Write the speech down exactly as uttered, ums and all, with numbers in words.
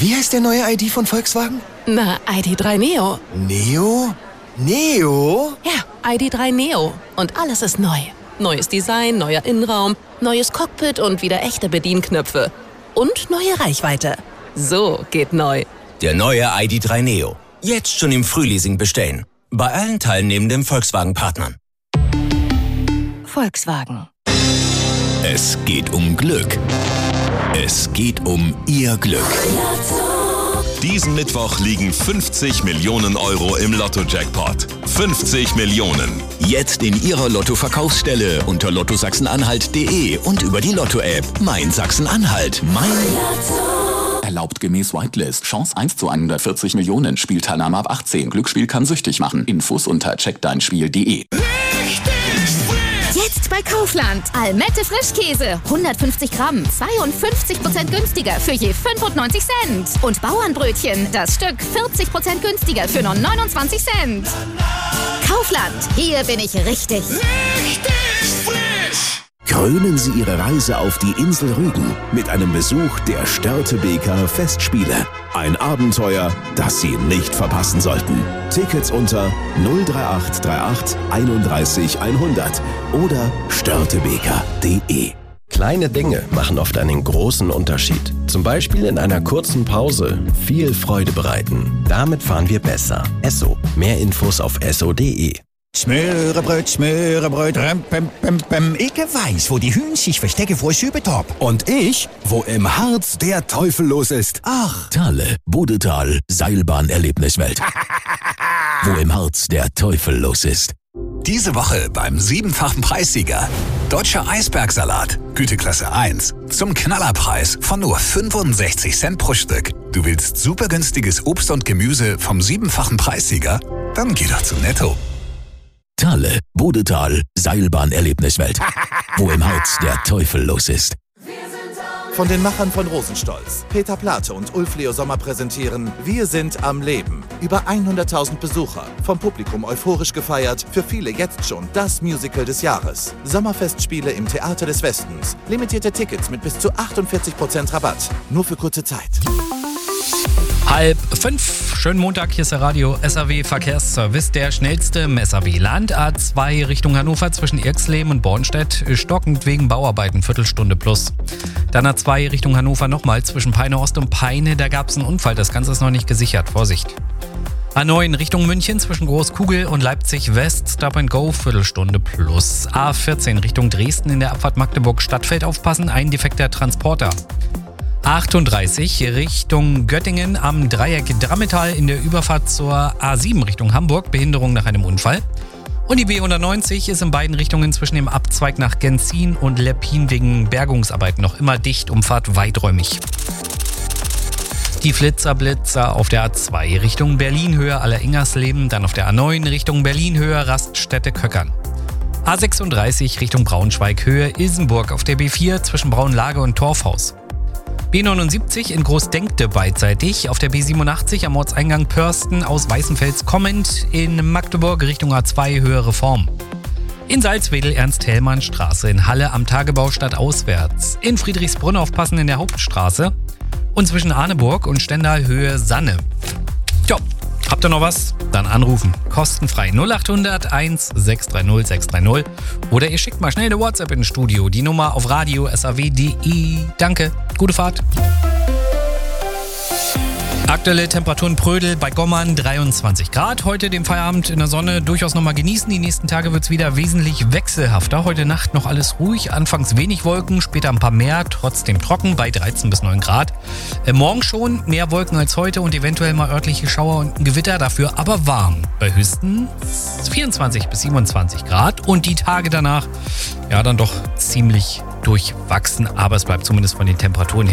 Wie heißt der neue I D von Volkswagen? Na, I D drei Neo. Neo? Neo? Ja, I D drei Neo. Und alles ist neu. Neues Design, neuer Innenraum, neues Cockpit und wieder echte Bedienknöpfe. Und neue Reichweite. So geht neu. Der neue I D drei Neo. Jetzt schon im Frühleasing bestellen. Bei allen teilnehmenden Volkswagen-Partnern. Volkswagen. Es geht um Glück. Es geht um Ihr Glück. Diesen Mittwoch liegen fünfzig Millionen Euro im Lotto-Jackpot. fünfzig Millionen. Jetzt in Ihrer Lotto-Verkaufsstelle unter lotto sachsen-anhalt punkt de und über die Lotto-App. Mein Sachsen-Anhalt. Mein Lotto. Erlaubt gemäß Whitelist. Chance eins zu hundertvierzig Millionen. Spielteilnahme ab achtzehn. Glücksspiel kann süchtig machen. Infos unter check dein spiel punkt de. Jetzt bei Kaufland. Almette Frischkäse. hundertfünfzig Gramm. zweiundfünfzig Prozent günstiger für je fünfundneunzig Cent. Und Bauernbrötchen. Das Stück vierzig Prozent günstiger für nur neunundzwanzig Cent. Kaufland. Hier bin ich richtig. Richtig frisch. Krönen Sie Ihre Reise auf die Insel Rügen mit einem Besuch der Störtebeker Festspiele. Ein Abenteuer, das Sie nicht verpassen sollten. Tickets unter null drei acht drei acht einunddreißig hundert oder störtebeker punkt de. Kleine Dinge machen oft einen großen Unterschied. Zum Beispiel in einer kurzen Pause viel Freude bereiten. Damit fahren wir besser. Esso. Mehr Infos auf esso punkt de. Smörebröt, Smörebröt, rem, pem, pem, pem. Ich weiß, wo die Hühn sich verstecken vor Sübetop. Und ich, wo im Harz der Teufel los ist. Ach, Thale, Bodetal, Seilbahn-Erlebniswelt. Wo im Harz der Teufel los ist. Diese Woche beim siebenfachen Preissieger. Deutscher Eisbergsalat, Güteklasse eins. Zum Knallerpreis von nur fünfundsechzig Cent pro Stück. Du willst super günstiges Obst und Gemüse vom siebenfachen Preissieger? Dann geh doch zu Netto. Thale, Bodetal, Seilbahn-Erlebniswelt. Wo im Harz der Teufel los ist. Von den Machern von Rosenstolz, Peter Plate und Ulf Leo Sommer präsentieren Wir sind am Leben. Über hunderttausend Besucher, vom Publikum euphorisch gefeiert, für viele jetzt schon das Musical des Jahres. Sommerfestspiele im Theater des Westens. Limitierte Tickets mit bis zu achtundvierzig Prozent Rabatt. Nur für kurze Zeit. Halb fünf, schönen Montag, hier ist der Radio S A W Verkehrsservice, der schnellste im S A W. Land A zwei Richtung Hannover zwischen Irxleben und Bornstedt, stockend wegen Bauarbeiten, Viertelstunde plus. Dann A zwei Richtung Hannover nochmal zwischen Peine Ost und Peine, da gab es einen Unfall, das Ganze ist noch nicht gesichert, Vorsicht. A neun Richtung München zwischen Großkugel und Leipzig West, Stop and Go, Viertelstunde plus. A vierzehn Richtung Dresden in der Abfahrt Magdeburg-Stadtfeld aufpassen, ein defekter Transporter. achtunddreißig Richtung Göttingen am Dreieck Drammetal in der Überfahrt zur A sieben Richtung Hamburg, Behinderung nach einem Unfall. Und die B hundertneunzig ist in beiden Richtungen zwischen dem Abzweig nach Genzin und Leppin wegen Bergungsarbeiten noch immer dicht, Umfahrt weiträumig. Die Flitzerblitzer auf der A zwei Richtung Berlin-Höhe Aller-Ingersleben, dann auf der A neun Richtung Berlin-Höhe Raststätte-Köckern. A sechsunddreißig Richtung Braunschweig-Höhe Ilsenburg auf der B vier zwischen Braunlage und Torfhaus. B neunundsiebzig in Großdenkte beidseitig, auf der B siebenundachtzig am Ortseingang Pörsten aus Weißenfels kommend, in Magdeburg Richtung A zwei Höhe Reform. In Salzwedel Ernst-Hellmann-Straße, in Halle am Tagebau stadtauswärts, in Friedrichsbrunn aufpassen in der Hauptstraße und zwischen Arneburg und Stendal Höhe Sanne. Tja, habt ihr noch was? Dann anrufen. Kostenfrei null achthundert eins sechs drei null sechs drei null oder ihr schickt mal schnell eine WhatsApp ins Studio. Die Nummer auf radio s a w punkt de. Danke, gute Fahrt. Aktuelle Temperaturen Prödel bei Gommern dreiundzwanzig Grad. Heute den Feierabend in der Sonne durchaus nochmal genießen. Die nächsten Tage wird es wieder wesentlich wechselhafter. Heute Nacht noch alles ruhig, anfangs wenig Wolken, später ein paar mehr, trotzdem trocken bei dreizehn bis neun Grad. Äh, morgen schon mehr Wolken als heute und eventuell mal örtliche Schauer und ein Gewitter, dafür aber warm. Bei höchstens vierundzwanzig bis siebenundzwanzig Grad und die Tage danach ja dann doch ziemlich durchwachsen, aber es bleibt zumindest von den Temperaturen her